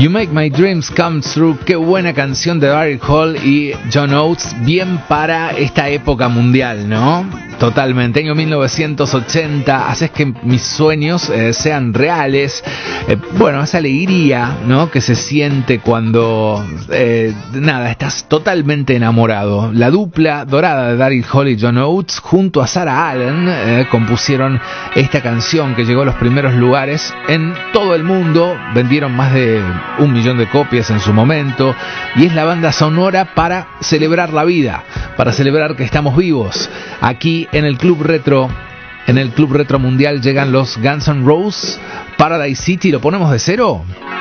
You Make My Dreams Come True. Qué buena canción de Daryl Hall y John Oates. Bien para esta época mundial, ¿no? Totalmente. Año 1980. Haces que mis sueños sean reales. Bueno, esa alegría, ¿no? Que se siente cuando estás totalmente enamorado. La dupla dorada de Daryl Hall y John Oates junto a Sarah Allen compusieron esta canción que llegó a los primeros lugares en todo el mundo. Vendieron más de 1 millón de copias en su momento, y es la banda sonora para celebrar la vida, para celebrar que estamos vivos. Aquí en el Club Retro Mundial llegan los Guns N' Roses, Paradise City. ¿Lo ponemos de cero?